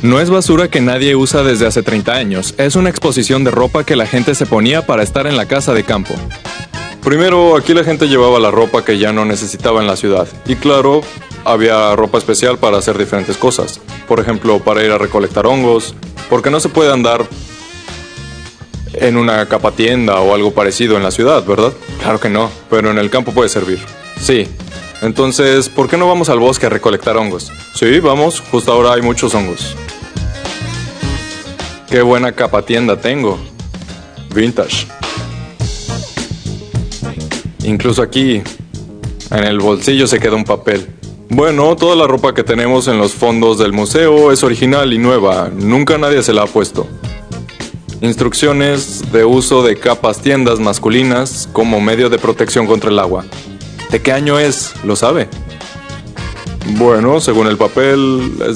No es basura que nadie usa desde hace 30 años, es una exposición de ropa que la gente se ponía para estar en la casa de campo. Primero, aquí la gente llevaba la ropa que ya no necesitaba en la ciudad. Y claro, había ropa especial para hacer diferentes cosas. Por ejemplo, para ir a recolectar hongos, porque no se puede andar en una capatienda o algo parecido en la ciudad, ¿verdad? Claro que no, pero en el campo puede servir. Sí. Entonces, ¿por qué no vamos al bosque a recolectar hongos? Sí, vamos, justo ahora hay muchos hongos. Qué buena capatienda tengo. Vintage. Incluso aquí, en el bolsillo se queda un papel. Bueno, toda la ropa que tenemos en los fondos del museo es original y nueva. Nunca nadie se la ha puesto. Instrucciones de uso de capas tiendas masculinas como medio de protección contra el agua. ¿De qué año es? ¿Lo sabe? Bueno, según el papel, es